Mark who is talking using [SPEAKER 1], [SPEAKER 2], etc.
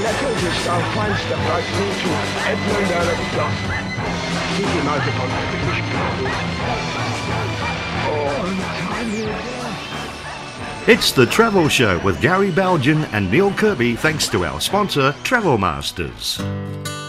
[SPEAKER 1] letters is our fine stuff right through to Edmund Earl of Gloucester. Keep your mouth upon the British people. Oh, time here.
[SPEAKER 2] It's The Travel Show with Gary Belgian and Neil Kirby, thanks to our sponsor, Travel Masters.